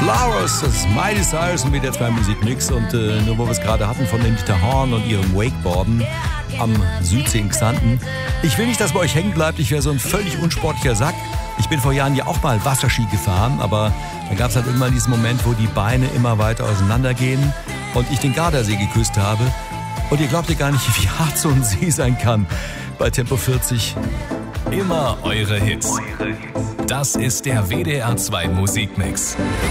Flowers, das ist Miley Cyrus und WDR 2 Musikmix. Und nur wo wir es gerade hatten von den Dieter Horn und ihrem Wakeboarden am Südsee in Xanten. Ich will nicht, dass bei euch hängen bleibt. Ich wäre so ein völlig unsportlicher Sack. Ich bin vor Jahren ja auch mal Wasserski gefahren, aber da gab es halt immer diesen Moment, wo die Beine immer weiter auseinandergehen und ich den Gardasee geküsst habe. Und ihr glaubt ja gar nicht, wie hart so ein See sein kann bei Tempo 40. Immer eure Hits. Das ist der WDR 2 Musikmix.